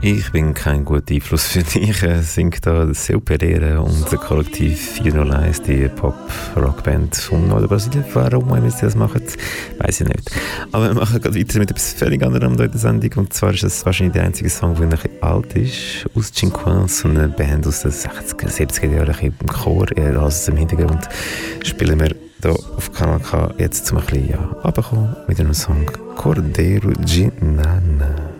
Ich bin kein guter Einfluss für dich. Singt da Seu Pereira und der Kollektiv You Know Lies, die Pop-Rock-Band von Brasilien. Warum sie das machen, weiß ich nicht. Aber wir machen gerade weiter mit etwas völlig anderem in der Sendung. Und zwar ist es wahrscheinlich der einzige Song, der ein bisschen alt ist. Aus Cinquan, so eine Band aus den 60er, 70er Jahren, im Chor, also im Hintergrund, spielen wir hier auf Kanal K jetzt zum ein bisschen runterkommen mit einem Song Cordeiro de Nana.